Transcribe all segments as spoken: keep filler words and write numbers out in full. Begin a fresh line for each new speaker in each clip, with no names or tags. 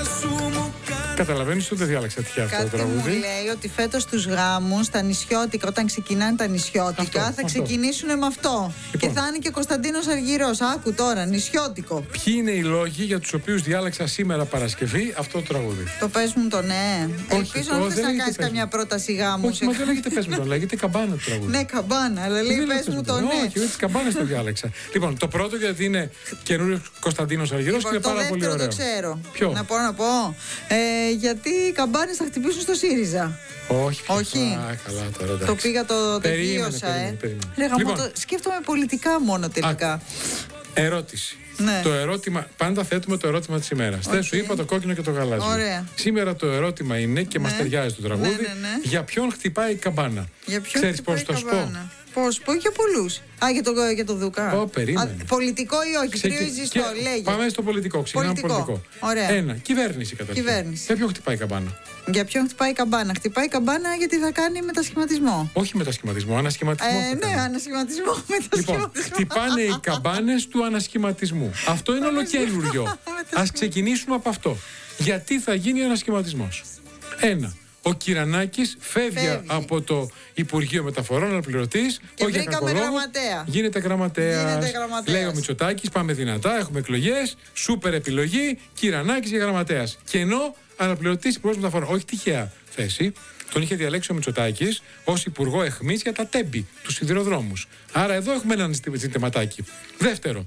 Καταλαβαίνεις ότι δεν διάλεξα τυχαία αυτό
Κάτι
το τραγούδι.
μου λέει ότι φέτος στους γάμους, τα νησιώτικα, όταν ξεκινάνε τα νησιώτικα,
Αυτό,
θα
αυτό.
ξεκινήσουν με αυτό.
Λοιπόν.
Και θα είναι και ο Κωνσταντίνος Αργυρός. Άκου τώρα, νησιώτικο.
Ποιοι είναι οι λόγοι για τους οποίους διάλεξα σήμερα Παρασκευή αυτό το τραγούδι?
Το πες μου το ναι.
Όχι,
Ελπίζω
το
να
δεν
θες να
λέγεται
κάνεις
πες
καμιά
μου.
πρόταση γάμου.
Όχι, μα δεν λέγεται πες μου το, λέγεται καμπάνα το τραγούδι.
Ναι, καμπάνα, αλλά λέει
Δεν
πες
λέγεται
μου
το,
το ναι.
Όχι, όχι, τις καμπάνες το διάλεξα. Λοιπόν, το πρώτο γιατί είναι καινούριος Κωνσταντίνος Αργυρός και είναι
Λοιπόν, το
πάρα πολύ ωραίο.
δεύτερο το ξέρω.
Ποιο?
Να πω, να πω. Ε, γιατί οι καμπάνες θα χτυπήσουν στο ΣΥΡΙΖΑ.
Όχι.
Όχι.
Α, καλά τώρα, εντάξει.
Το πήγα, το
Περίμενε,
τελείωσα,
περίμενε,
ε.
περίμενε.
Ρε, γαμώ,
Λοιπόν.
το, σκέφτομαι πολιτικά μόνο τελικά.
Ερώτηση.
Ναι.
Το ερώτημα, πάντα θέτουμε το ερώτημα της ημέρας.
Οκ.
Δεν σου είπα το κόκκινο και το γαλάζιο.
Ωραία.
Σήμερα το ερώτημα είναι και
Ναι.
μας ταιριάζει το τραγούδι.
Ναι, ναι, ναι.
Για ποιον χτυπάει η καμπάνα?
Για ποιον
Ξέρεις
χτυπάει
πώς το
η
σου πω?
καμπάνα? Πώς, πω για πολλούς. Α, για το, για το Δούκα.
Ω, περίμενε.
Α, πολιτικό ή όχι,
Ξεκι-
κρύο ή ζεστό,
και-
λέγε.
Πάμε στο πολιτικό. Ξεκινάμε
Πολιτικό.
πολιτικό.
Ωραία.
Ένα. Κυβέρνηση καταρχήν.
Κυβέρνηση.
Για ποιον χτυπάει η καμπάνα?
Για ποιον χτυπάει η καμπάνα? Χτυπάει η καμπάνα γιατί θα κάνει μετασχηματισμό.
Όχι μετασχηματισμό, ανασχηματισμό.
Ε,
θα
ναι,
κάνει.
ανασχηματισμό,
Λοιπόν,
μετασχηματισμό.
χτυπάνε οι καμπάνες του ανασχηματισμού. Αυτό είναι ολοκένουργιο. Ας ξεκινήσουμε από αυτό. Γιατί θα γίνει ο ανασχηματισμός? Ένα. Ο Κυρανάκης φεύγει,
Φεύγει.
από το Υπουργείο Μεταφορών, αναπληρωτής.
Και
όχι για
βρήκαμε
κακό λόγο.
γραμματέα.
Γίνεται γραμματέας.
Γίνεται γραμματέας.
Λέει ο Μητσοτάκης, πάμε δυνατά, έχουμε εκλογές. Σούπερ επιλογή. Κυρανάκης για γραμματέας. Και ενώ αναπληρωτής Υπουργός Μεταφορών, όχι τυχαία θέση, τον είχε διαλέξει ο Μητσοτάκης ως Υπουργό Εχμής για τα τέμπη, τους σιδηροδρόμους. Άρα εδώ έχουμε έναν ζητηματάκι. Δεύτερο.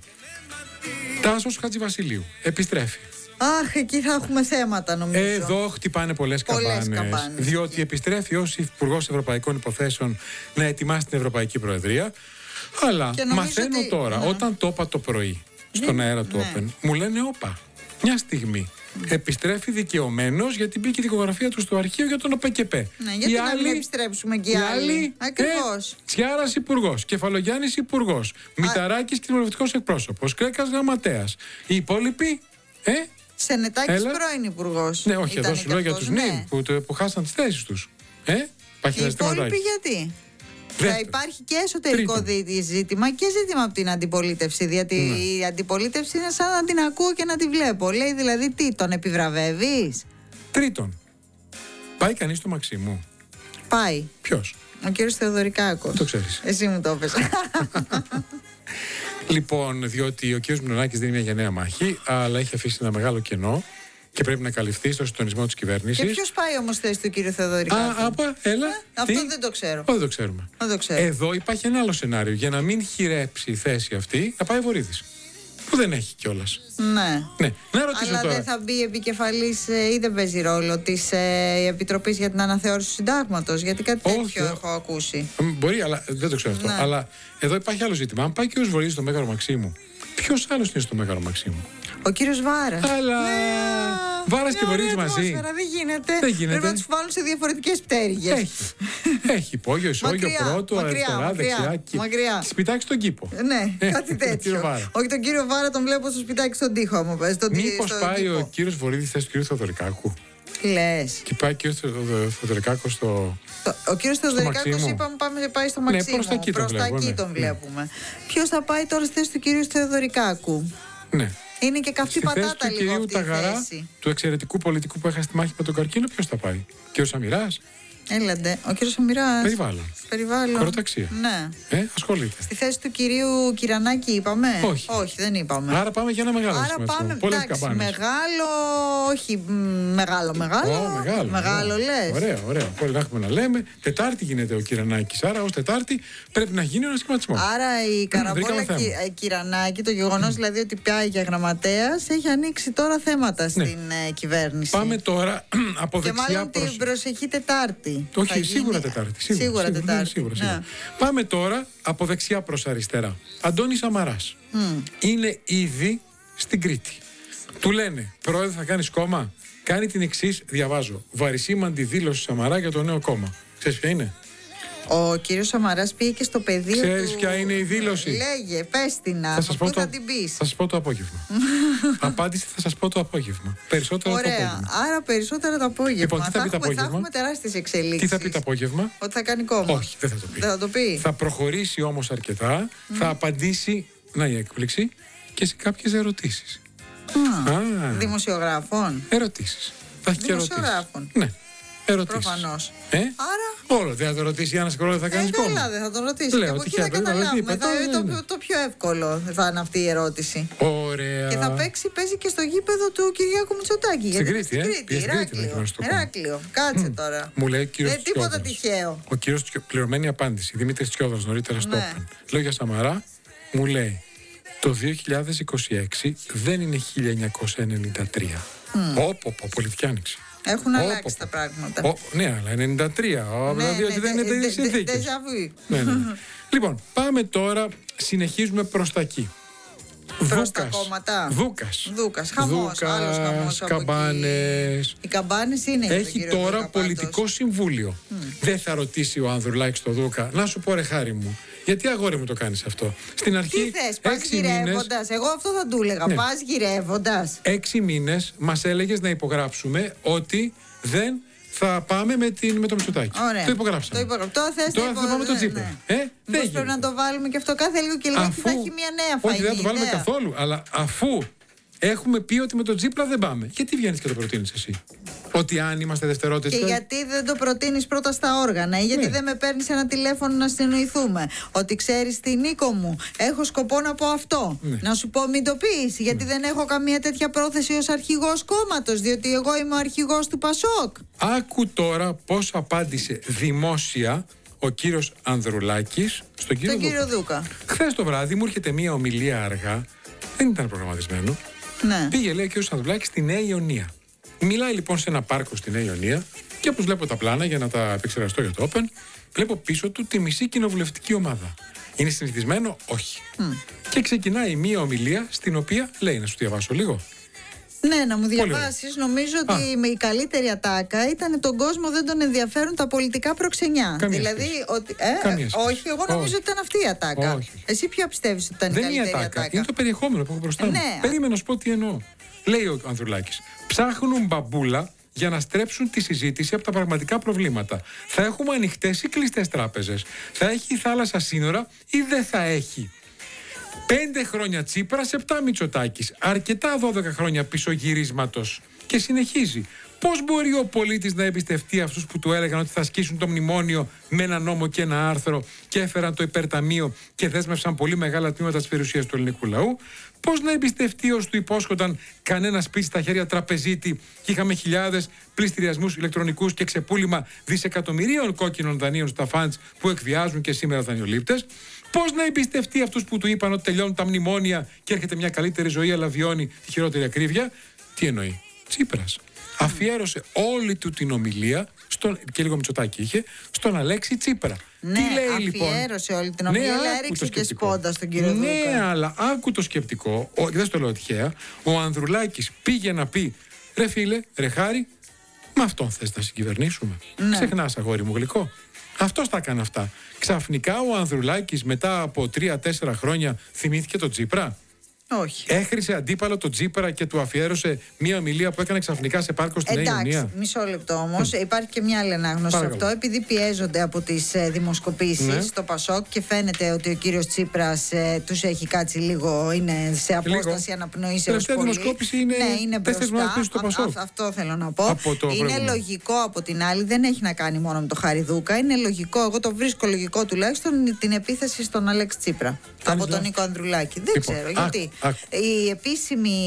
Τάσος Χατζηβασιλείου. Επιστρέφει.
Αχ, εκεί θα έχουμε θέματα νομίζω.
Εδώ χτυπάνε πολλές
Πολλές
καμπάνες.
καμπάνες.
Διότι επιστρέφει ως Υπουργός Ευρωπαϊκών Υποθέσεων να ετοιμάσει την Ευρωπαϊκή Προεδρία. Αλλά
Και νομίζω
μαθαίνω
ότι-
τώρα,
ναι.
όταν το είπα το πρωί στον αέρα του
ναι.
Open, μου λένε όπα. Μια στιγμή. Επιστρέφει δικαιωμένος γιατί μπήκε η δικογραφία του στο αρχείο για τον ΟΠΕΚΕΠΕ.
Ναι, γιατί να μην επιστρέψουμε και οι άλλοι. Ακριβώς.
Ε, Τσιάρας υπουργός, Κεφαλογιάννης υπουργός, Μηταράκης κοινοβουλευτικός εκπρόσωπος, Κρέκας γραμματέας. Οι υπόλοιποι, ε,
Σενετάκης
Έλα.
πρώην υπουργός.
ναι, όχι,
Ήτανε
εδώ σου
και
λέω για
αυτός,
τους
ναι.
νυν που, το- που χάσαν τις θέσεις τους. Ε, υπάρχει
Οι
ένα
υπόλοιποι
ζητηματάκι.
γιατί? Θα
Δεύτερο.
υπάρχει και εσωτερικό
Τρίτον.
δι- ζήτημα και ζήτημα από την αντιπολίτευση. Γιατί
Ναι.
η αντιπολίτευση είναι σαν να την ακούω και να τη βλέπω. Λέει δηλαδή τι, τον επιβραβεύεις?
Τρίτον, πάει κανείς στο Μαξίμου.
Πάει.
Ποιος?
Ο κύριος Θεοδωρικάκος.
Το ξέρεις.
Εσύ μου το έπες.
Λοιπόν, διότι ο κ. Μινωνάκης δίνει μια γενναία μάχη, αλλά έχει αφήσει ένα μεγάλο κενό και πρέπει να καλυφθεί στο συντονισμό της
Και
κυβέρνησης.
ποιος πάει όμως θέση του κύριου
Α,
Θεοδωρικάκου?
άπα, έλα.
Αυτό
τι?
δεν το ξέρω.
Όχι, δεν το ξέρουμε.
Δεν το ξέρω.
Εδώ υπάρχει ένα άλλο σενάριο. Για να μην χειρέψει η θέση αυτή, να πάει Βορύδης. Που δεν έχει κιόλας.
Ναι.
Ναι, να ρωτήσω
Αλλά
τώρα.
δεν θα μπει επικεφαλής ε, ή δεν παίζει ρόλο της ε, Επιτροπής για την Αναθεώρηση του Συντάγματος? Γιατί κάτι
Όχι,
τέτοιο
όχι.
έχω ακούσει.
Μ, Μπορεί, αλλά δεν το ξέρω αυτό.
Ναι.
Αλλά εδώ υπάρχει άλλο ζήτημα. Αν πάει και ο Βορύδης στο Μέγαρο Μαξίμου, ποιος άλλος είναι στο Μέγαρο Μαξίμου?
Ο κύριος Βάρας.
Αλλά. Βάρας
Μια
και Βορύδης
ωραία
μαζί.
ατμόσφαιρα, Δεν γίνεται.
Δεν γίνεται.
Πρέπει να τους βάλουν σε διαφορετικές πτέρυγες.
Έχει. Έχει υπόγειο, ισόγειο,
Μακριά,
πρώτο,
μακριά,
αριστερά,
μακριά,
δεξιά. και-
μακριά.
και σπιτάκι στον κήπο.
Ναι, κάτι
Τον
τέτοιο.
κύριο Βάρα.
Όχι, τον κύριο Βάρα τον βλέπω στο σπιτάκι στον τοίχο μου. Στον τοί-
Μήπως
στον
πάει
κήπο.
ο κύριος Βορύδης θέση του κύριου Θεοδωρικάκου
Λες.
και πάει ο κύριος Θεοδωρικάκος στο.
Το- Ο κύριος Θεοδωρικάκος
Μαξίμου.
είπαμε πάμε, πάει στο
Ναι,
Μαξίμου.
προς τα εκεί τον
Προς τα
βλέπω,
εκεί
ναι.
τον
Ναι.
βλέπουμε. Ποιος θα πάει τώρα στη θέση του κύριου Θεοδωρικάκου?
Ναι.
Είναι και καυτή
Στη θέση
πατάτα
του
λίγο
κυρίου
αυτή η
Ταγαρά,
θέση.
του εξαιρετικού πολιτικού που έχασε τη μάχη με τον καρκίνο, ποιος θα πάει? Κύριος Σαμυράς,
Έλαντε, ο κύριος Αμυράς.
περιβάλλον.
Περιβάλλον.
Χωροταξία.
Ναι.
Ε, ασχολείται.
Στη θέση του κυρίου Κυρανάκη είπαμε.
Όχι.
Όχι, δεν είπαμε.
Άρα πάμε για ένα μεγάλο
Άρα
σχηματισμό.
πάμε,
Πολλές
εντάξει,
καμπάνες.
μεγάλο, όχι μ, μεγάλο, μεγάλο.
Ω, μεγάλο.
μεγάλο λες.
Ωραία, ωραία. Πολύ να έχουμε να λέμε. Τετάρτη γίνεται ο Κυρανάκης. Άρα ως Τετάρτη πρέπει να γίνει ένα σχηματισμό.
Άρα η Καραμπόλα
βρήκαμε θέμα.
Κι- Κυρανάκη, το γεγονός δηλαδή ότι πιάει για γραμματέας, έχει ανοίξει τώρα θέματα στην ε, κυβέρνηση.
Πάμε τώρα από
Και
δεξιά
μάλλον
προς.
την προσεχή Τετάρτη. Θα
Όχι,
γίνει-
σίγουρα Τετάρτη. Σίγουρα,
Σίγουρα
σίγουρα,
Τετάρτη.
ναι, σίγουρα, σίγουρα.
Ναι.
Πάμε τώρα από δεξιά προς αριστερά. Αντώνης Σαμαράς. Είναι ήδη στην Κρήτη. Του λένε, πρόεδρε, θα κάνεις κόμμα? Κάνει την εξής, διαβάζω. Βαρισίμαντη δήλωση Σαμαρά για το νέο κόμμα. Ξέρεις ποια είναι?
Ο κύριος Σαμαράς πήγε και στο πεδίο
Ξέρεις
του...
ποια είναι η δήλωση?
Λέγε, πες την να,
Θα σας πω
πού
το,
θα την πεις.
θα σας πω το απόγευμα. Απάντηση θα σας πω το απόγευμα. Περισσότερο το
Ωραία,
απόγευμα.
άρα περισσότερα το απόγευμα.
Λοιπόν, τι θα πει το
έχουμε, θα
απόγευμα?
έχουμε τεράστιες εξελίξεις.
Τι θα πει το απόγευμα?
Ότι θα κάνει κόμμα.
Όχι, δεν θα το πει.
Δεν θα το πει.
Θα προχωρήσει όμως αρκετά, θα απαντήσει, να η έκπληξη, και σε κάποιες ερωτήσεις.
Α, δημοσιογράφων.
Ερωτήσεις. Θα έχει και ερωτήσεις.
Δημοσιογράφων.
Ναι. Ερωτήσεις.
Προφανώς.
Ε?
Άρα.
Όλο. Δεν θα το ρωτήσει η Άννα Σκρόλα, θα κάνει
Ε,
κόμμα.
καλά, δεν θα τον ρωτήσει.
Λέω,
Και από εκεί
τυχαία,
θα καταλάβουμε.
είπα,
Θα είναι
ναι, ναι.
το, το πιο εύκολο θα είναι αυτή η ερώτηση.
Ωραία.
Και θα παίξει, παίζει και στο γήπεδο του Κυριάκου Μητσοτάκη.
Στην
γιατί
Κρήτη,
είναι
ε.
στην
Πήγε στην Κρήτη,
Ηράκλειο.
να στο κόμμα.
Ηράκλειο. Κάτσε τώρα.
Μου λέει ο κύριος
Δεν τίποτα
Τσιόδρας.
τυχαίο.
Ο κύριος Τσιό- πληρωμένη απάντηση. Δημήτρης Τσιόδρας νωρίτερα στο
Ναι.
Open. Λέω για Σαμαρά, μου λέει το δύο χιλιάδες είκοσι έξι δεν είναι χίλια εννιακόσια ενενήντα τρία. Όπο, πω, πολιτική άνοιξη.
Έχουν
Ω,
αλλάξει
πω,
τα
πω.
πράγματα.
Ω, ναι, αλλά ενενήντα τρία. Ο,
Ναι,
δηλαδή
ναι,
ότι δεν είναι
δε-
τέτοιες
δε- δε-
συνθήκες.
déjà vu.
Ναι, ναι. Λοιπόν, πάμε τώρα, συνεχίζουμε προς τα εκεί.
Προς τα
Δούκας.
κόμματα.
Δούκας.
Δούκας. Χαμός,
Δούκας,
άλλος χαμός από εκεί.
καμπάνες.
Οι καμπάνες είναι για τον
Έχει
κύριο
τώρα
Δούκα, πάντως.
πολιτικό συμβούλιο. Δεν θα ρωτήσει ο Ανδρουλάκης το Δούκα. Να σου πω ρε χάρη μου. Γιατί αγόρι μου το κάνεις αυτό. Στην αρχή
Τι θες, πας
έξι μήνες,
γυρεύοντας. Εγώ αυτό θα του έλεγα.
Ναι.
Πας γυρεύοντας.
έξι μήνες μας έλεγες να υπογράψουμε ότι δεν θα πάμε με, την, με το Μητσοτάκη.
Ωραία.
Το υπογράψαμε.
Το υπογρα- Τώρα θες
Τώρα
να
θα πάμε με τον
υπο-
Τσίπρα.
ναι.
Ε, δεν
Μήπως
γίνεται.
πρέπει να το βάλουμε και αυτό κάθε λίγο και λιγάκι θα έχει μια νέα φαγή.
Όχι, δεν θα το βάλουμε
ιδέα.
καθόλου. Αλλά αφού έχουμε πει ότι με τον Τσίπρα δεν πάμε, γιατί βγαίνεις και το προτείνεις εσύ. Ότι αν είμαστε δευτερότητες.
Και γιατί δεν το προτείνεις πρώτα στα όργανα, ή γιατί
Ναι.
δεν με παίρνεις ένα τηλέφωνο να συνοηθούμε. Ότι ξέρεις τι, Νίκο μου, έχω σκοπό να πω αυτό.
Ναι.
Να σου πω, μην το πεις, γιατί δεν έχω καμία τέτοια πρόθεση ως αρχηγός κόμματος, διότι εγώ είμαι ο αρχηγός του Πασόκ.
Άκου τώρα πώς απάντησε δημόσια ο κύριος Ανδρουλάκης στον κύριο
Τον
Δούκα.
κύριο Δούκα.
Χθες το βράδυ μου έρχεται μία ομιλία αργά, δεν ήταν προγραμματισμένο.
Ναι.
Πήγε, λέει, ο κύριος Ανδρουλάκης στη Νέα Ιωνία. Μιλάει λοιπόν σε ένα πάρκο στη Νέα Ιωνία και όπως βλέπω τα πλάνα για να τα επεξεργαστώ για το Open, βλέπω πίσω του τη μισή κοινοβουλευτική ομάδα. Είναι συνηθισμένο? Όχι. Και ξεκινάει μία ομιλία στην οποία λέει, να σου διαβάσω λίγο.
Ναι, να μου
ωραία.
διαβάσεις. Νομίζω ότι με η καλύτερη ατάκα ήταν τον κόσμο δεν τον ενδιαφέρουν τα πολιτικά προξενιά.
Καμία
δηλαδή,
σχέση.
ότι. Ε,
Καμία σχέση.
όχι, εγώ νομίζω
Όχι.
ότι ήταν αυτή η ατάκα.
Όχι, όχι.
Εσύ ποια πιστεύεις ότι ήταν
Δεν
η
είναι η
καλύτερη
ατάκα,
ατάκα?
είναι το περιεχόμενο που έχω μπροστά μου.
Ναι.
Περίμενα να σου πω τι εννοώ. Λέει ο Ανδρουλάκης. Ψάχνουν μπαμπούλα για να στρέψουν τη συζήτηση από τα πραγματικά προβλήματα. Θα έχουμε ανοιχτές ή κλειστές τράπεζες. Θα έχει η θάλασσα σύνορα ή δεν θα έχει. Πέντε χρόνια Τσίπρας, επτά Μητσοτάκης. Αρκετά δώδεκα χρόνια πισωγυρίσματος. Και συνεχίζει. Πώς μπορεί ο πολίτης να εμπιστευτεί αυτούς που του έλεγαν ότι θα ασκήσουν το μνημόνιο με ένα νόμο και ένα άρθρο και έφεραν το υπερταμείο και δέσμευσαν πολύ μεγάλα τμήματα της περιουσίας του ελληνικού λαού? Πώς να εμπιστευτεί όσοι του υπόσχονταν κανένα σπίτι στα χέρια τραπεζίτη και είχαμε χιλιάδες πληστηριασμούς ηλεκτρονικούς και ξεπούλημα δισεκατομμυρίων κόκκινων δανείων στα φαντς που εκβιάζουν και σήμερα δανειολήπτες? Πώς να εμπιστευτεί αυτούς που του είπαν ότι τελειώνουν τα μνημόνια και έρχεται μια καλύτερη ζωή, αλλά βιώνει τη χειρότερη ακρίβεια? Τι εννοεί? Τσίπρας. Αφιέρωσε όλη του την ομιλία, στον, και λίγο Μητσοτάκη είχε, στον Αλέξη Τσίπρα.
Ναι,
Τι λέει λοιπόν?
αφιέρωσε όλη την ομιλία, αλλά
άκου
έριξε
το
και
σκεπτικό.
σπόντα στον κύριο Δούκα.
Ναι, αλλά άκου το σκεπτικό. Ο, δεν στο λέω τυχαία. Ο Ανδρουλάκης πήγε να πει, ρε φίλε, ρε Χάρη, με αυτόν θες να συγκυβερνήσουμε?
Ναι.
Ξεχνάς, αγόρι μου γλυκό. Αυτός τα έκανε αυτά. Ξαφνικά ο Ανδρουλάκης μετά από τρία-τέσσερα χρόνια θυμήθηκε τον Τσίπρα.
Όχι.
Έχρισε αντίπαλο τον Τσίπρα και του αφιέρωσε μία ομιλία που έκανε ξαφνικά σε πάρκο στην Νέα
Εντάξει,
Ιωνία.
μισό λεπτό όμως. Υπάρχει και μια άλλη ανάγνωση σε
Παρακαλώ.
αυτό. Επειδή πιέζονται από τις ε, δημοσκοπήσεις
Ναι.
στο Πασόκ και φαίνεται ότι ο κύριος Τσίπρας ε, τους έχει κάτσει λίγο, είναι σε απόσταση αναπνοήσεως
Τελευταία
πολύ.
δημοσκόπηση είναι
ναι, είναι
τέσσερις
μπροστά.
μονάδες στο
Α-
Πασόκ.
α- αυτό θέλω να πω.
Από το
είναι
προηγούμενο.
λογικό από την άλλη, δεν έχει να κάνει μόνο με το Χαριδούκα. Είναι λογικό, εγώ το βρίσκω λογικό τουλάχιστον, την επίθεση στον Αλέξη Τσίπρα.
Κάνεις
από τον
λάθος.
Νίκο Ανδρουλάκη. Δεν
Λοιπόν,
ξέρω
άκου,
γιατί.
άκου.
Η επίσημη,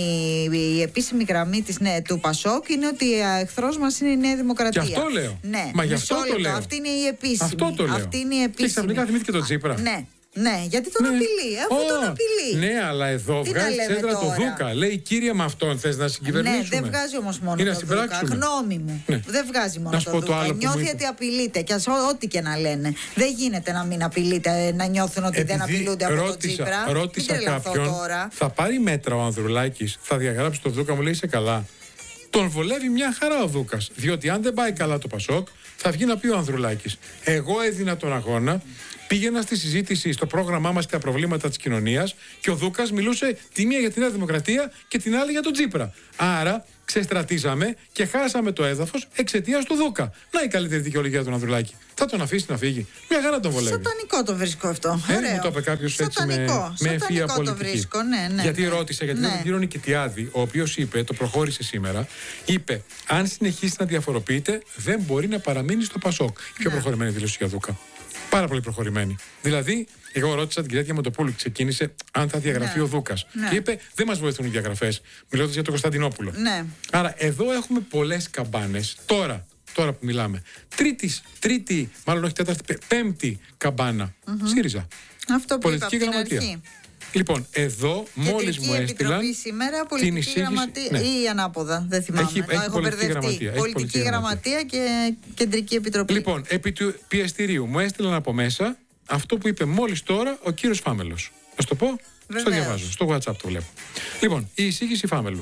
η επίσημη γραμμή της, ναι, του Πασόκ είναι ότι ο εχθρός μας είναι η Νέα Δημοκρατία.
Γι' αυτό λέω.
Ναι,
Μα γι'
μισό
αυτό το
λεπτό.
λέω.
Αυτή είναι η επίσημη.
Αυτό το λέω.
Αυτή είναι η επίσημη.
Και ξαφνικά θυμήθηκε τον Τσίπρα.
Ναι, ναι, γιατί τον
Ναι.
απειλεί. Αφού
Ω,
τον απειλεί.
Ναι, αλλά εδώ
Τι να
βγάζει
λέμε
σέντρα το
τώρα?
Δούκα. Λέει, κύριε, με αυτόν θες να συγκυβερνήσουμε?
Ναι, δεν βγάζει όμως μόνο
Ή να
το Δούκα.
συμπράξουμε.
Γνώμη μου.
Ναι.
Δεν βγάζει μόνο
Να σου
το
πω το
Δούκα.
άλλο που μου
Νιώθει
είπε.
ότι απειλείται. Και ας ό- ό,τι και να λένε. Δεν γίνεται να μην απειλείται, να νιώθουν ότι δεν
Επειδή
απειλούνται από τον
ρώτησα,
Τσίπρα.
ρώτησα
Μην τρελαθώ
κάποιον,
τώρα.
θα πάρει μέτρα ο Ανδρουλάκης, θα διαγράψει το Δούκα, μου λέει, είσαι καλά. Τον βολεύει μια χαρά ο Δούκας. Διότι αν δεν πάει καλά το Πασόκ, θα βγει να πει ο Ανδρουλάκης. Εγώ έδινα τον αγώνα, πήγαινα στη συζήτηση στο πρόγραμμά μας και τα προβλήματα της κοινωνίας και ο Δούκας μιλούσε τη μία για τη Νέα Δημοκρατία και την άλλη για τον Τσίπρα. Άρα ξεστρατίζαμε και χάσαμε το έδαφος εξαιτίας του Δούκα. Να η καλύτερη δικαιολογία του Ανδρουλάκη. Θα τον αφήσει να φύγει. Μια χαρά τον βολεύει.
Σατανικό το βρίσκω αυτό.
Ε,
Ωραίο.
μου το είπε κάποιος έτσι με, με ευφυΐα πολιτική.
Το βρίσκω, ναι, ναι,
γιατί
ναι.
ρώτησα, γιατί
ναι.
ήταν τον κύριο Νικητιάδη, ο οποίος είπε, το προχώρησε σήμερα, είπε: αν συνεχίσει να διαφοροποιείται, δεν μπορεί να παραμείνει στο Πασόκ. Πιο ναι. προχωρημένη δήλωση για Δούκα. Πάρα πολύ προχωρημένη. Δηλαδή, εγώ ρώτησα την κυρία Διαμαντοπούλου, ξεκίνησε αν θα διαγραφεί
ναι.
ο Δούκας.
Ναι.
Και είπε: δεν μας βοηθούν οι διαγραφές. Μιλώντας για τον Κωνσταντινόπουλο.
Ναι.
Άρα, εδώ έχουμε πολλές καμπάνες. Τώρα, τώρα που μιλάμε. Τρίτη, τρίτη μάλλον όχι τέταρτη, πέμπτη καμπάνα. Mm-hmm. ΣΥΡΙΖΑ.
Αυτό που
πολιτική
είπα
γραμματεία.
αρχή.
Λοιπόν, εδώ μόλις μου έστειλαν.
Σήμερα, πολιτική
την εισήγηση,
γραμματεία.
Ναι.
Ή ανάποδα, δεν θυμάμαι.
Έχει, έχει
έχω
πολιτική
μπερδευτεί.
γραμματεία.
Πολιτική, πολιτική γραμματεία, γραμματεία και κεντρική επιτροπή.
Λοιπόν, επί του πιεστηρίου μου έστειλαν από μέσα αυτό που είπε μόλις τώρα ο κύριος Φάμελος. Να το πω,
Βεβαίως.
Στο διαβάζω, στο WhatsApp το βλέπω. Λοιπόν, η εισήγηση Φάμελου.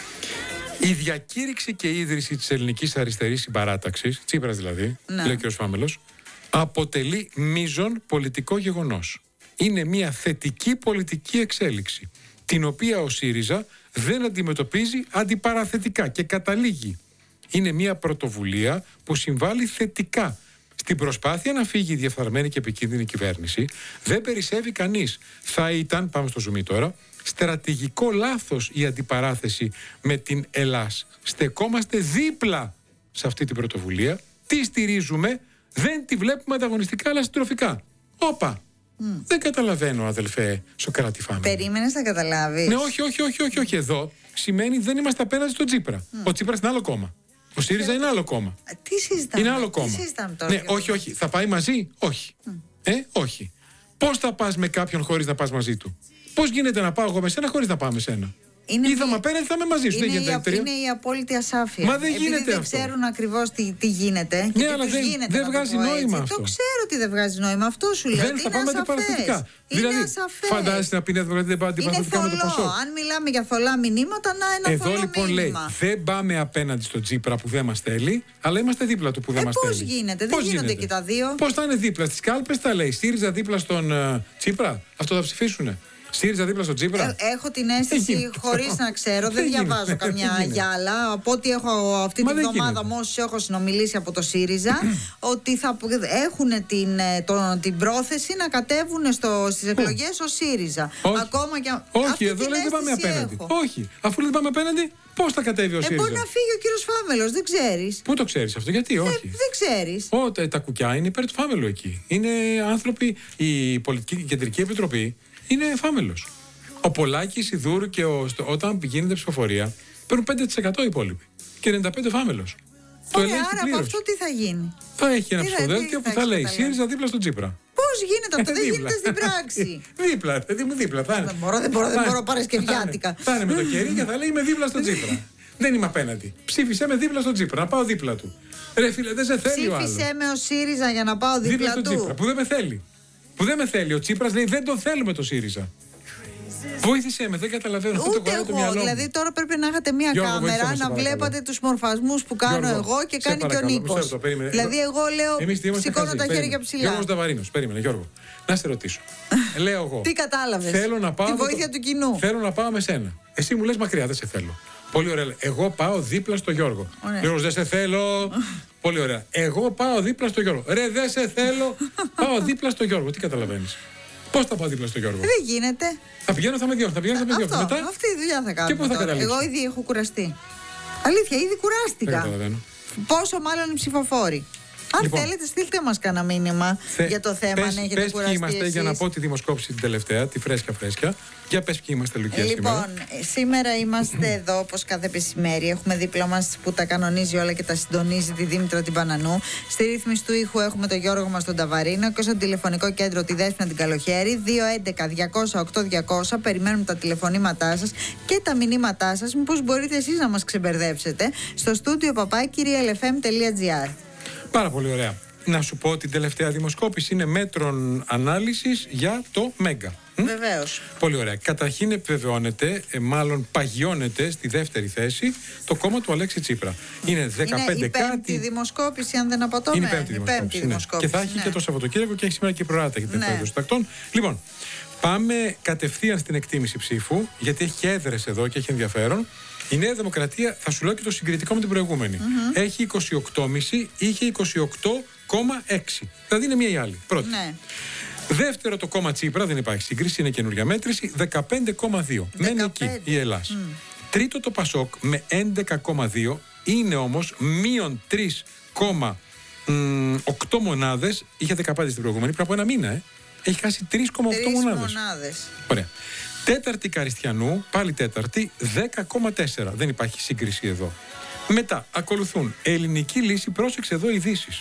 Η διακήρυξη και η ίδρυση της ελληνικής αριστερής συμπαράταξης, Τσίπρας δηλαδή,
ναι.
λέει ο κύριος Φάμελος, αποτελεί μείζον πολιτικό γεγονός. Είναι μια θετική πολιτική εξέλιξη, την οποία ο ΣΥΡΙΖΑ δεν αντιμετωπίζει αντιπαραθετικά και καταλήγει. Είναι μια πρωτοβουλία που συμβάλλει θετικά στην προσπάθεια να φύγει η διεφθαρμένη και επικίνδυνη κυβέρνηση. Δεν περισσεύει κανείς. Θα ήταν, πάμε στο ζουμί τώρα, στρατηγικό λάθος η αντιπαράθεση με την Ελλάς. Στεκόμαστε δίπλα σε αυτή την πρωτοβουλία. Τι στηρίζουμε? Δεν τη βλέπουμε ανταγωνιστικά αλλά συντροφικά. Όπα! Mm. Δεν καταλαβαίνω, αδελφέ Σοκράτη Φάμελο.
Περίμενες να καταλάβεις.
Ναι, όχι, όχι, όχι, όχι, όχι. Εδώ σημαίνει δεν είμαστε απέναντι στον Τσίπρα. Mm. Ο Τσίπρας είναι άλλο κόμμα. Ο ΣΥΡΙΖΑ είναι άλλο κόμμα.
Τι συζητάμε,
είναι άλλο κόμμα.
Τι συζητάμε τώρα?
Ναι, όχι, όχι. Θα πάει μαζί? Όχι. Mm. Ε, όχι. Πώς θα πας με κάποιον χωρίς να πας μαζί του? Πώς γίνεται να πάω εγώ με σένα χωρίς να πάω με σένα?
Είναι
ή θα με απέναντι, θα είμαι μαζί σου.
Είναι,
δεν
η, είναι η απόλυτη ασάφεια.
Μα δεν
Επειδή
γίνεται
δεν
αυτό.
ξέρουν ακριβώς τι, τι γίνεται.
Ναι,
και
αλλά
τι
δεν,
γίνεται,
δεν βγάζει νόημα αυτό.
Το ξέρω ότι δεν βγάζει νόημα. Αυτό σου λέω.
Δεν θα πάμε αντιπαραθετικά. Δηλαδή, φαντάζεσαι να πει Νέα Δημοκρατία δεν πάει αντιπαραθετικά με το Πασόκ.
Αν μιλάμε για θολά μηνύματα, να ένα
Εδώ
θολό
λοιπόν
μήνυμα.
λέει, δεν πάμε απέναντι στον Τσίπρα που δεν μας θέλει, αλλά είμαστε δίπλα του που δεν
ε,
μας
πώς
θέλει.
Γίνεται,
πώς
δεν γίνονται
γίνεται?
και τα δύο.
Πώς θα είναι δίπλα στις κάλπες, θα λέει ΣΥΡΙΖΑ δίπλα στον uh, Τσίπρα, αυτό θα ψηφίσουνε. ΣΥΡΙΖΑ δίπλα στον Τσίπρα.
Ε, έχω την αίσθηση, χωρίς να ξέρω, δεν διαβάζω καμιά γυάλα. Από ό,τι έχω αυτή τη βδομάδα, με όσους έχω συνομιλήσει από το ΣΥΡΙΖΑ, ότι θα έχουν την, το, την πρόθεση να κατέβουν στις εκλογές ο ΣΥΡΙΖΑ.
Όχι,
Ακόμα και...
όχι εδώ λέει δεν πάμε απέναντι.
Έχω.
Όχι, αφού δεν πάμε απέναντι, πώς θα κατέβει ο
ε,
ΣΥΡΙΖΑ?
Μπορεί να φύγει ο κύριος Φάμελος, δεν ξέρεις.
Πού το ξέρεις αυτό, γιατί όχι?
Ε, δεν ξέρεις.
Ό, τα κουκιά είναι υπέρ του Φάμελου εκεί. Είναι άνθρωποι, η Πολιτική Κεντρική Επιτροπή είναι Φάμελος. Ο Πολάκης, η Δούρου και ο, στο, όταν γίνεται ψηφοφορία παίρνουν πέντε τοις εκατό οι υπόλοιποι. Και ενενήντα πέντε τοις εκατό Φάμελος.
Ωραία, άρα από αυτό τι θα γίνει?
Θα έχει ένα
τι
ψηφοδέλτιο που θα, θα λέει ΣΥΡΙΖΑ δίπλα στον Τσίπρα.
Πώς γίνεται αυτό, δεν γίνεται στην πράξη.
Δίπλα, παιδί μου, δίπλα. Θα
δεν μπορώ, δεν μπορώ, δεν μπορώ παρασκευιάτικα.
Θα είναι με το κερί και θα λέει είμαι δίπλα στον Τσίπρα. Δεν είμαι απέναντι. Ψήφισε με δίπλα στον Τσίπρα, να πάω δίπλα του. Ρε φίλε, δεν σε θέλει ο άλλος.
Ψήφισε με ο ΣΥΡΙΖΑ για να πάω δίπλα,
δίπλα
του.
Στον Τσίπρα, που δεν με θέλει. Που δεν με θέλει. Ο Τσίπρας λέει δεν τον θέλουμε το ΣΥΡΙΖΑ. Βοήθησέ με, δεν καταλαβαίνω.
Ούτε εγώ. Δηλαδή τώρα πρέπει να είχατε μία
Γιώργο,
κάμερα να βλέπατε τους μορφασμούς που κάνω
Γιώργο,
εγώ και κάνει
παρακαλώ,
και ο Νίκος.
το,
δηλαδή εγώ λέω σηκώνω τα χέρια ψηλά.
Γιώργος Νταβαρίνος, περίμενε Γιώργο. Να σε ρωτήσω. Λέω εγώ.
Τι κατάλαβες?
Θέλω να πάω
τη βοήθεια
το...
του κοινού.
Θέλω να πάω με σένα. Εσύ μου λες μακριά, δεν σε θέλω. Πολύ ωραία. Εγώ πάω δίπλα στο Γιώργο. Γιώργος, δεν σε θέλω. Πολύ ωραία. Εγώ πάω δίπλα στο Γιώργο. Ρε, δεν σε θέλω. Πάω δίπλα στο Γιώργο. Τι καταλαβαίνεις? Πώς θα πάω δίπλα στο Γιώργο?
Δεν γίνεται.
Θα πηγαίνω, θα με διώχνω. Θα πηγαίνω, θα με διώχνω. Μετά...
Αυτή η δουλειά θα κάνω.
Και πώς θα καταλήξω?
Εγώ ήδη έχω κουραστεί. Αλήθεια, ήδη κουράστηκα.
Δεν καταλαβαίνω.
Πόσο μάλλον οι ψηφοφόροι. Αν λοιπόν, θέλετε, στείλτε μας κανένα μήνυμα Θε, για το θέμα,
πες,
αν έχετε
πες
κουραστεί.
Ποιοι είμαστε,
εσείς.
για να πω τη δημοσκόπηση την τελευταία, τη φρέσκια φρέσκια. Για πες ποιοι είμαστε, Λουκία,
λοιπόν,
σήμερα.
Λοιπόν, σήμερα είμαστε εδώ όπως κάθε μεσημέρι. Έχουμε δίπλα μας που τα κανονίζει όλα και τα συντονίζει τη Δήμητρα την Πανανού. Στη ρύθμιση του ήχου έχουμε τον Γιώργο μας τον Ταβαρίνο και στο τηλεφωνικό κέντρο τη Δέσποινα την Καλοχέρη. δύο έντεκα διακόσια οκτώ διακόσια. Περιμένουμε τα τηλεφωνήματά σας και τα μηνύματά σας. Μήπως μπορείτε εσείς να μας ξεμπερδέψετε στο στούντιο παπάκι ελ εφ εμ τελεία τζι άρ.
Πάρα πολύ ωραία. Να σου πω την τελευταία δημοσκόπηση είναι μέτρων ανάλυσης για το Μέγκα.
Βεβαίως.
Πολύ ωραία. Καταρχήν επιβεβαιώνεται, ε, μάλλον παγιώνεται στη δεύτερη θέση το κόμμα του Αλέξη Τσίπρα. Είναι δεκαπέντε
είναι η
κάτι.
πέμπτη δημοσκόπηση, αν δεν απατώμε.
Είναι η πέμπτη, η δημοσκόπηση, πέμπτη ναι. δημοσκόπηση. Και θα έχει ναι. και το Σαββατοκύριακο και έχει σήμερα και η προάτα για την εκπαίδευση των τακτών. Λοιπόν, πάμε κατευθείαν στην εκτίμηση ψήφου, γιατί έχει και έδρες εδώ και έχει ενδιαφέρον. Η Νέα Δημοκρατία, θα σου λέω και το συγκριτικό με την προηγούμενη. Mm-hmm. Έχει είκοσι οκτώ κόμμα πέντε, είχε είκοσι οκτώ κόμμα έξι. Δηλαδή είναι μία ή άλλη. Πρώτη. Ναι. Δεύτερο το κόμμα Τσίπρα, δεν υπάρχει σύγκριση, είναι καινούργια μέτρηση, δεκαπέντε κόμμα δύο. Μένει εκεί η Ελλάς. Mm. Τρίτο το Πασόκ με έντεκα κόμμα δύο, είναι όμως μείον τρία κόμμα οκτώ μονάδες. Είχε δεκαπέντε στην προηγούμενη, πριν από ένα μήνα, ε. Έχει χάσει τρία κόμμα οκτώ μονάδες. μονάδες. Ωραία. Τέταρτη Καριστιανού, πάλι τέταρτη, δέκα κόμμα τέσσερα. Δεν υπάρχει σύγκριση εδώ. Μετά ακολουθούν Ελληνική Λύση, πρόσεξε εδώ ειδήσεις.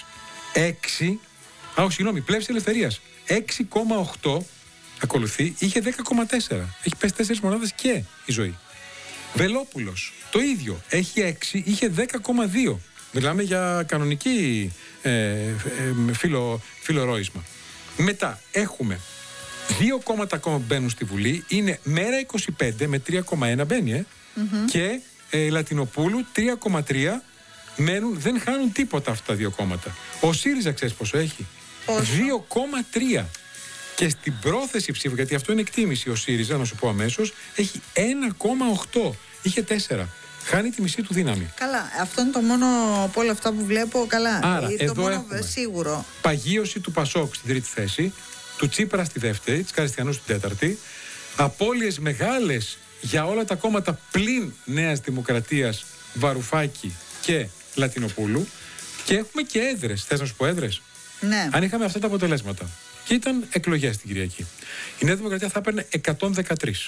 έξι, α, όχι, συγγνώμη, Πλεύση Ελευθερίας. έξι κόμμα οκτώ ακολουθεί, είχε δέκα κόμμα τέσσερα. Έχει πέσει τέσσερις μονάδες και η Ζωή. Βελόπουλος, το ίδιο, έχει έξι, είχε δέκα κόμμα δύο. Μιλάμε για κανονική ε, ε, φιλο, φιλορόισμα. Μετά έχουμε δύο κόμματα ακόμα που μπαίνουν στη Βουλή. Είναι Μέρα είκοσι πέντε με τρία κόμμα ένα μπαίνει, ε, mm-hmm. και ε, Λατινοπούλου τρία κόμμα τρία. Μένουν, δεν χάνουν τίποτα αυτά τα δύο κόμματα. Ο ΣΥΡΙΖΑ ξέρεις πόσο έχει? δύο κόμμα τρία. Και στην πρόθεση ψήφου, γιατί αυτό είναι εκτίμηση, ο ΣΥΡΙΖΑ, να σου πω αμέσως, έχει ένα κόμμα οκτώ. Είχε τέσσερα. Χάνει τη μισή του δύναμη. Καλά, αυτό είναι το μόνο από όλα αυτά που βλέπω. Καλά, άρα, το εδώ μόνο σίγουρο. Παγίωση του Πασόκ στην τρίτη θέση, του Τσίπρα στη δεύτερη, της Καριστιανού στην τέταρτη. Απώλειες μεγάλες για όλα τα κόμματα πλην Νέας Δημοκρατίας, Βαρουφάκη και Λατινοπούλου. Και έχουμε και έδρες. Θες να σου πω έδρες? Ναι. Αν είχαμε αυτά τα αποτελέσματα και ήταν εκλογές την Κυριακή, η Νέα Δημοκρατία θα έπαιρνε εκατόν δεκατρία.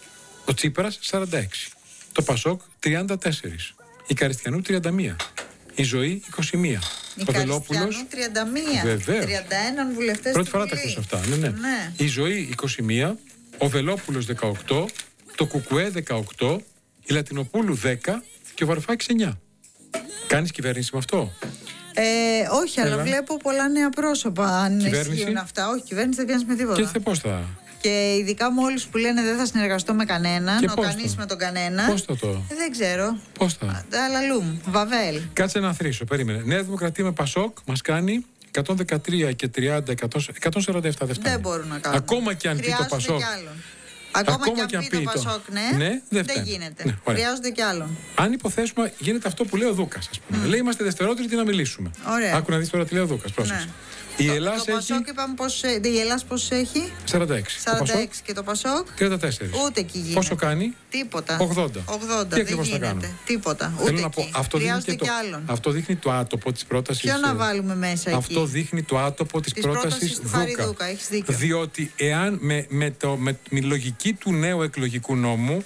Ο Τσίπρας σαράντα έξι. Το Πασόκ τριάντα τέσσερα. Η Καριστιανού τριάντα ένα. Η Ζωή είκοσι ένα.
Η ο Βελόπουλος τριάντα ένα.
Βεβαίως.
τριάντα ένα βουλευτές.
Πρώτη φορά τα ακούσω αυτά. Ναι, ναι. Ναι. Η Ζωή είκοσι ένα. Ο Βελόπουλος δεκαοκτώ. Το Κουκουέ δεκαοκτώ. Η Λατινοπούλου δέκα. Και ο Βαρουφάκης εννιά. Κάνεις κυβέρνηση με αυτό?
Ε, όχι, Έλα. αλλά βλέπω πολλά νέα πρόσωπα. Αν ισχύουν αυτά. Όχι, κυβέρνηση δεν κάνεις με τίποτα.
Και πώς θα.
Και ειδικά με όλους που λένε δεν θα συνεργαστώ με κανέναν, ο κανείς με τον κανένα.
Πώς θα το?
Ε, δεν ξέρω.
Πώς θα.
Αλαλούμ, Βαβέλ.
Κάτσε να θρήσω, περίμενε. Νέα Δημοκρατία με Πασόκ μας κάνει εκατόν δεκατρία και τριάντα, εκατόν σαράντα επτά δεν φτάνει.
Δεν μπορούν να κάνουν.
Ακόμα και αν πει το Πασόκ.
Ακόμα, Ακόμα και αν πει το Πασόκ, ναι, ναι δεν, δεν γίνεται. Ναι, χρειάζονται κι άλλον.
Αν υποθέσουμε, γίνεται αυτό που λέει ο Δούκας, ας πούμε. Mm. Λέει, είμαστε δευτερότεροι να μιλήσουμε. Ωραία. Άκου να δεις τώρα τι λέει ο Δούκας. Πρόσεξε. Ναι. Η
το,
Ελλάς
το Πασόκ
έχει...
είπαμε πως, η Ελλάς πώς έχει?
σαράντα έξι.
σαράντα έξι. Και το Πασόκ?
τριάντα τέσσερα.
Ούτε εκεί γίνεται.
Πόσο κάνει?
Τίποτα.
ογδόντα.
ογδόντα.
Τι
δεν γίνεται. Τίποτα. Ούτε
Θέλω να πω, αυτό δείχνει, το, αυτό δείχνει το άτομο της πρότασης.
Ποιο να βάλουμε μέσα
αυτό
εκεί?
δείχνει το άτομο της, της πρότασης Δούκα.
Δούκα. Έχεις δίκιο.
Διότι εάν με, με, το, με τη λογική του νέου εκλογικού νόμου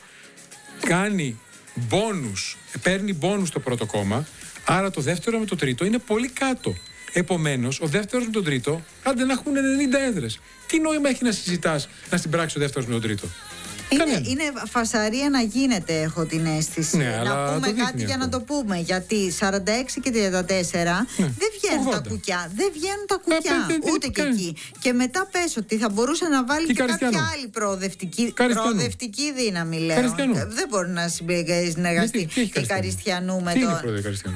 κάνει μπόνους, παίρνει μπόνους το πρώτο κόμμα, άρα το δεύτερο με το τρίτο είναι πολύ κάτω. Επομένως, ο δεύτερος με τον τρίτο, άντε να έχουν ενενήντα έδρες. Τι νόημα έχει να συζητάς να συμπράξει ο δεύτερος με τον τρίτο?
Είναι, είναι φασαρία να γίνεται, έχω την αίσθηση.
Ναι,
να πούμε κάτι αυτό. Για να το πούμε. Γιατί σαράντα έξι και τριάντα τέσσερα ναι. δεν βγαίνουν ογδόντα. Τα κουκιά. Δεν βγαίνουν τα κουκιά. Ε, ούτε και εκεί. Και μετά πες ότι θα μπορούσε να βάλει και, και κάποια άλλη προοδευτική, προοδευτική δύναμη, λέω. Δεν μπορεί να συνεργαστεί η Καριστιανού με
το. Τι είναι Καριστιανού?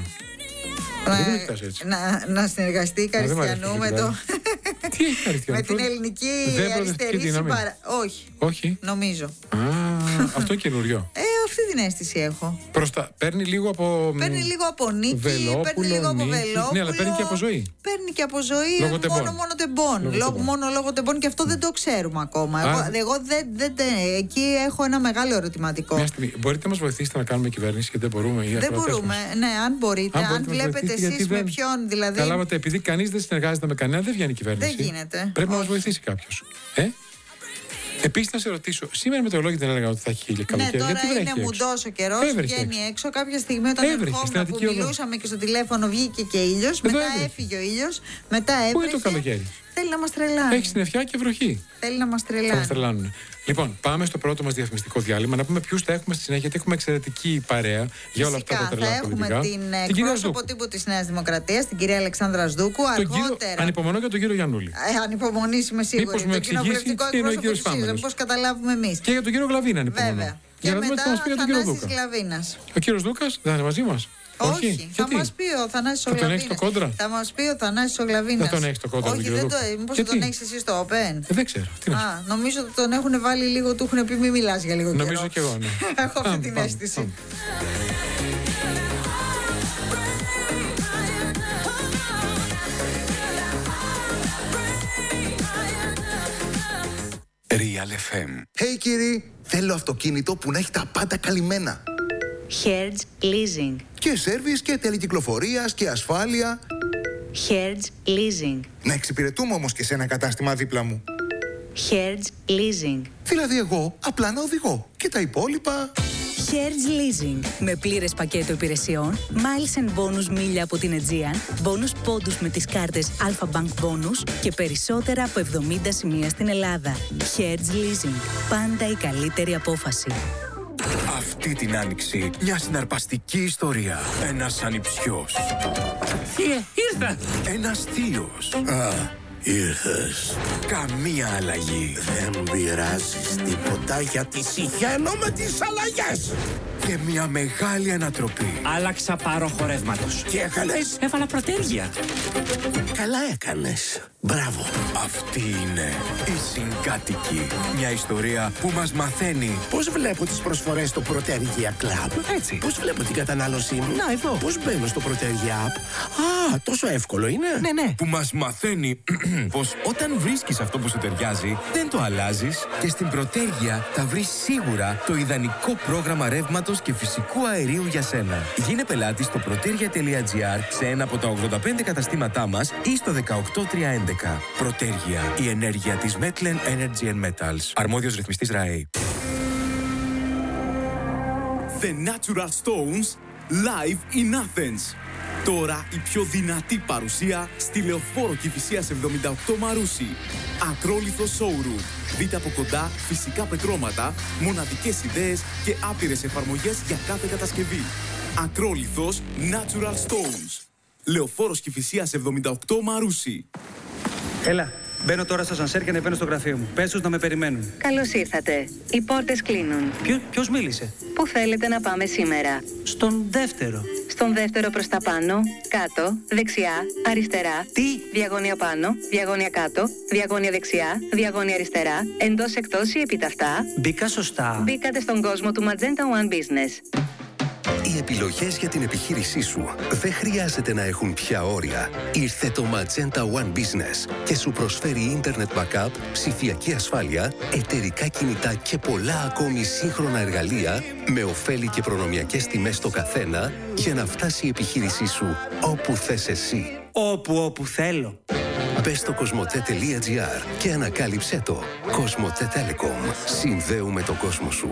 Να, να συνεργαστεί η Καριστιανού με το.
Τι έχει Καριστιανού?
Με την ελληνική αριστερή συμπαρα... Όχι.
Όχι.
Νομίζω.
Α, αυτό είναι καινούριο.
Ε, αυτή την αίσθηση έχω.
Προστα... Παίρνει λίγο από.
Παίρνει λίγο από Νίκη,
Βελόπουλο,
παίρνει λίγο από Βελόπουλο.
Ναι, αλλά παίρνει και από Ζωή.
Παίρνει και από Ζωή.
Λόγω
μόνο, μόνο τεμπών. Λόγω λόγω, μόνο λόγω τεμπών και αυτό δεν το ξέρουμε ακόμα. Α, εγώ εγώ δεν, δεν, δεν, εκεί έχω ένα μεγάλο ερωτηματικό.
Μια στιγμή. Μπορείτε να μας βοηθήσετε να κάνουμε κυβέρνηση και δεν μπορούμε?
Δεν μπορούμε. Ναι, αν μπορείτε. Αν βλέπετε εσείς με ποιον δηλαδή.
Καταλάβατε, επειδή κανείς δεν συνεργάζεται με κανένα, δεν βγαίνει κυβέρνηση.
Δεν γίνεται.
Πρέπει να μας βοηθήσει κάποιος. Ε? Επίσης, να σε ρωτήσω, σήμερα με το λόγο δεν έλεγα ότι θα έχει καλοκαίρι.
Ναι, τώρα είναι μουντός ο καιρός, βγαίνει έξω. Κάποια στιγμή όταν ερχόμουν που μιλούσαμε και στο τηλέφωνο βγήκε και ήλιος. Μετά έβρεχε. Έφυγε ο ήλιος. Μετά έβρεχε.
Πού είναι το καλοκαίρι?
Θέλει να μας τρελάνει.
Έχει συννεφιά και βροχή.
Θέλει να μας τρελάνει.
Θα μας τρελάνουν. Λοιπόν, πάμε στο πρώτο μας διαφημιστικό διάλειμμα. Να πούμε ποιους θα έχουμε στη συνέχεια, γιατί έχουμε εξαιρετική παρέα για
Φυσικά,
όλα αυτά τα τρελά
θα
πολιτικά.
Έχουμε την εκπρόσωπο τύπου της Νέας Δημοκρατίας, την κυρία Αλεξάνδρα Σδούκου.
Τον
αργότερα.
Κύριο, ανυπομονώ για τον κύριο Γιαννούλη.
Ε, ανυπομονήσει με σίγουρη.
Μήπως μου εξηγήσει τι είναι ο κύριος Φάμενος.
Πώς καταλάβουμε εμείς.
Και για τον κύριο Γλαβίνα ανυπομονώ.
Βέβαια.
Για
και
να δούμε τι θα μας πει για τον κύριο Δούκα.
Γλαβίνας.
Ο κύριος Δούκας δεν είναι μαζί μας?
Όχι,
Όχι.
θα μας πει ο Θανάσης ο
Θα τον
Γλαβίνας.
έχεις το κόντρα?
Θα μας πει ο Θανάσης ο Γλαβίνας.
Δεν τον έχεις το κόντρα?
Όχι, δεν το, μήπως τον έχεις εσύ στο Open.
Ε, δεν ξέρω. Τι να σου
Α, νομίζω ότι τον έχουν βάλει λίγο, του έχουν πει μη μιλάς για λίγο καιρό.
Νομίζω κι εγώ, ναι.
Έχω αυτή
Πάμε,
την
πάμε,
αίσθηση.
πάμε.
Real εφ εμ.
Hey κύριοι, θέλω αυτοκίνητο που να έχει τα πάντα καλυμμένα.
Hertz Leasing.
Και σέρβις και τελεκυκλοφορίας και ασφάλεια.
Hertz Leasing.
Να εξυπηρετούμε όμως και σε ένα κατάστημα δίπλα μου.
Hertz Leasing.
Δηλαδή εγώ απλά να οδηγώ και τα υπόλοιπα...
Hertz Leasing. Με πλήρες πακέτο υπηρεσιών, miles and bonus μίλια από την Aegean, bonus πόντους με τις κάρτες Alpha Bank Bonus και περισσότερα από εβδομήντα σημεία στην Ελλάδα. Hertz Leasing. Πάντα η καλύτερη απόφαση.
Αυτή την άνοιξη μια συναρπαστική ιστορία. Ένας ανιψιός.
Θείε, ήρθα!
Ένας θείος.
Α, ήρθες.
Καμία αλλαγή.
Δεν πειράζεις τίποτα γιατί συχαίνω με τις αλλαγές.
Και μια μεγάλη ανατροπή.
Άλλαξα πάροχο ρεύματος.
Τι έκανες?
Έβαλα πρωτέργεια.
Καλά έκανες. Μπράβο.
Αυτή είναι η Συγκάτοικη. Μια ιστορία που μας μαθαίνει.
Πώς βλέπω τις προσφορές στο Protergia Club?
Έτσι.
Πώς βλέπω την κατανάλωσή μου?
Να, εδώ.
Πώς μπαίνω στο Protergia App? Α, τόσο εύκολο είναι.
Ναι, ναι. Που μας μαθαίνει πως όταν βρίσκεις αυτό που σου ταιριάζει, δεν το αλλάζεις και στην Protergia θα βρεις σίγουρα το ιδανικό πρόγραμμα ρεύματος και φυσικού αερίου για σένα. Γίνε πελάτη στο protergia τελεία gr σε ένα από τα ογδόντα πέντε καταστήματά μας ή στο δεκαοκτώ τριακόσια έντεκα. Protergia, η ενέργεια της Metlen Energy and Metals. Αρμόδιος ρυθμιστής ΡΑΕ.
The Natural Stones live in Athens. Τώρα η πιο δυνατή παρουσία στη Λεωφόρο Κηφισίας εβδομήντα οκτώ Μαρούσι. Ακρόλιθο showroom. Δείτε από κοντά φυσικά πετρώματα, μοναδικές ιδέες και άπειρες εφαρμογές για κάθε κατασκευή. Ακρόλιθος Natural Stones. Λεωφόρος Κηφισίας εβδομήντα οκτώ Μαρούσι.
Έλα, μπαίνω τώρα στο σανσέρ και ανεβαίνω στο γραφείο μου. Πες τους να με περιμένουν.
Καλώς ήρθατε. Οι πόρτες κλείνουν.
Ποιο, ποιος μίλησε?
Πού θέλετε να πάμε σήμερα?
Στον δεύτερο.
Στον δεύτερο προς τα πάνω, κάτω, δεξιά, αριστερά.
Τι?
Διαγώνια πάνω, διαγώνια κάτω, διαγώνια δεξιά, διαγώνια αριστερά, εντός εκτός ή επιταυτά.
Μπήκα σωστά.
Μπήκατε στον κόσμο του Magenta One Business.
Οι επιλογές για την επιχείρησή σου δεν χρειάζεται να έχουν πια όρια. Ήρθε το Magenta One Business και σου προσφέρει Internet Backup, ψηφιακή ασφάλεια, εταιρικά κινητά και πολλά ακόμη σύγχρονα εργαλεία με ωφέλη και προνομιακές τιμές στο καθένα για να φτάσει η επιχείρησή σου όπου θες εσύ.
Όπου όπου θέλω.
Μπες στο κοσμοτέ τελεία gr και ανακάλυψέ το. Κοσμοτέ Telecom. Συνδέουμε τον κόσμο σου.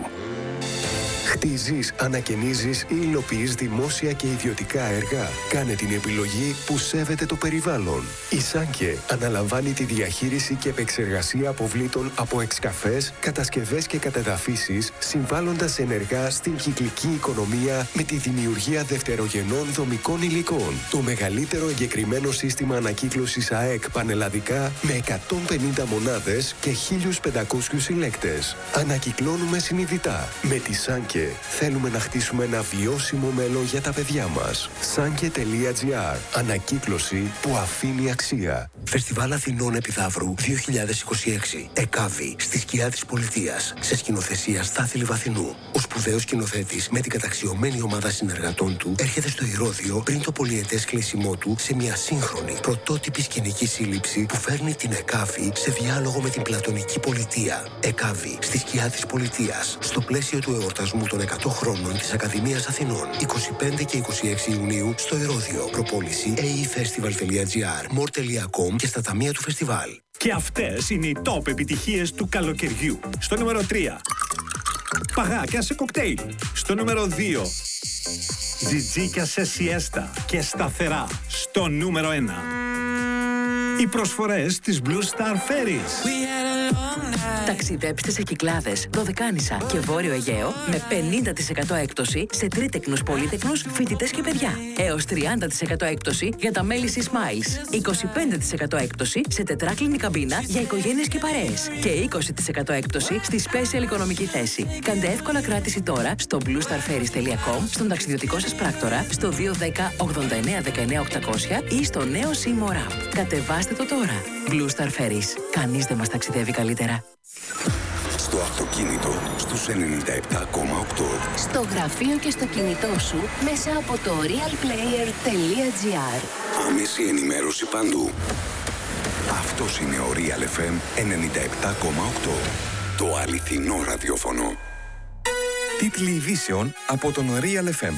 Χτίζεις, ανακαινίζεις ή υλοποιείς δημόσια και ιδιωτικά έργα. Κάνε την επιλογή που σέβεται το περιβάλλον. Η Σάνκε αναλαμβάνει τη διαχείριση και επεξεργασία αποβλήτων από εξκαφές, κατασκευές και κατεδαφίσεις, συμβάλλοντας ενεργά στην κυκλική οικονομία με τη δημιουργία δευτερογενών δομικών υλικών. Το μεγαλύτερο εγκεκριμένο σύστημα ανακύκλωσης ΑΕΚ πανελλαδικά με εκατόν πενήντα μονάδες και χίλιους πεντακόσιους συλλέκτες. Ανακυκλώνουμε συνειδητά. Με τη Σάνκε θέλουμε να χτίσουμε ένα βιώσιμο μέλλον για τα παιδιά μας. Σάνκε τελεία gr. Ανακύκλωση που αφήνει αξία.
Φεστιβάλ Αθηνών Επιδαύρου δύο χιλιάδες είκοσι έξι. ΕΚΑΒΗ, στη σκιά της πολιτείας. Σε σκηνοθεσία Στάθη Λιβαθινού. Ο σπουδαίος σκηνοθέτης με την καταξιωμένη ομάδα συνεργατών του έρχεται στο Ηρώδειο πριν το πολυετές κλείσιμό του σε μια σύγχρονη πρωτότυπη σκηνική σύλληψη που φέρνει την ΕΚΑΒΗ σε διάλογο με την πλατωνική πολιτεία. ΕΚΑΒΗ, στη σκιά της πολιτείας. Στο πλαίσιο του εορτασμού των εκατό χρόνων της Ακαδημίας Αθηνών. είκοσι πέντε και είκοσι έξι Ιουνίου στο Ηρώδειο. Προπόληση έι ι φεστιβάλ τελεία gr, μορ τελεία κομ και στα ταμεία του φεστιβάλ.
Και αυτές είναι οι top επιτυχίες του καλοκαιριού. Στο νούμερο τρία. Παγάκια σε κοκτέιλ. Στο νούμερο δύο. Τζιτζίκια σε σιέστα και σταθερά. Στο νούμερο ένα. Οι προσφορές της Blue Star Ferries.
Ταξιδέψτε σε Κυκλάδες, Δωδεκάνησα και Βόρειο Αιγαίο με πενήντα τοις εκατό έκπτωση σε τρίτεκνους, πολύτεκνους, φοιτητές και παιδιά. Έως τριάντα τοις εκατό έκπτωση για τα μέλη της Smiles. είκοσι πέντε τοις εκατό έκπτωση σε τετράκλινη καμπίνα για οικογένειες και παρέες. Και είκοσι τοις εκατό έκπτωση στη special οικονομική θέση. Κάντε εύκολα κράτηση τώρα στο blue star ferries τελεία com, στον ταξιδιωτικό σας πράκτορα, στο δύο ένα μηδέν ογδόντα εννέα δεκαεννέα οκτακόσια ή στο νέο Seymour App. Κατεβάστε το τώρα. Blue Star Ferries. Κανείς δεν μας ταξιδεύει καλύτερα.
Στο αυτοκίνητο, στους ενενήντα επτά κόμμα οκτώ.
Στο γραφείο και στο κινητό σου, μέσα από το real player τελεία gr.
Άμεση ενημέρωση παντού. Αυτός είναι ο Real εφ εμ ενενήντα επτά κόμμα οκτώ. Το αληθινό ραδιόφωνο.
Τίτλοι ειδήσεων από τον Real εφ εμ.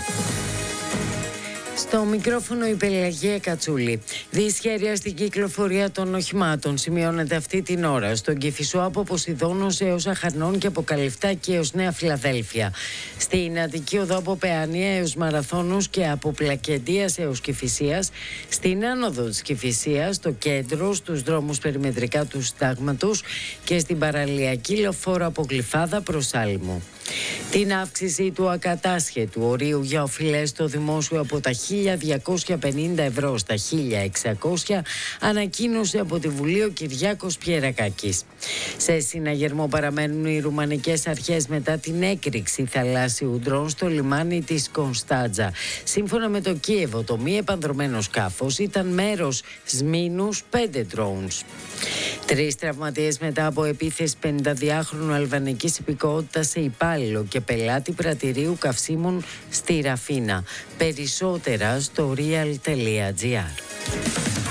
Στο μικρόφωνο η Πελαγία Κατσούλη. Δυσχέρεια στην κυκλοφορία των οχημάτων σημειώνεται αυτή την ώρα στον Κηφισό από Ποσειδώνος έως Αχαρνών και από Καλυφτάκη έως Νέα Φιλαδέλφια. Στην Αττική Οδό από Παιανία έως Μαραθώνους και από Πλακεντίας έως Κηφισίας. Στην άνοδο της Κηφισίας, στο κέντρο, στους δρόμους περιμετρικά του Συντάγματος και στην παραλιακή λεωφόρο από Γλυφάδα προς Άλυμο. Την αύξηση του ακατάσχετου ορίου για οφειλές στο δημόσιο από τα χίλια διακόσια πενήντα ευρώ στα χίλια εξακόσια ανακοίνωσε από τη Βουλή ο Κυριάκος Πιερακάκης. Σε συναγερμό παραμένουν οι ρουμανικές αρχές μετά την έκρηξη θαλάσσιου ντρόν στο λιμάνι της Κωνσταντζα. Σύμφωνα με το Κίεβο, το μη επανδρωμένο σκάφος ήταν μέρος Σμήνους πέντε drones. Τρεις τραυματίες μετά από επίθεση πενηνταδυάχρονου αλβανικής υπηκότητας σε υπάλληλο και πελάτη πρατηρίου καυσίμων στη Ραφίνα. Περισσότερα στο real τελεία gr.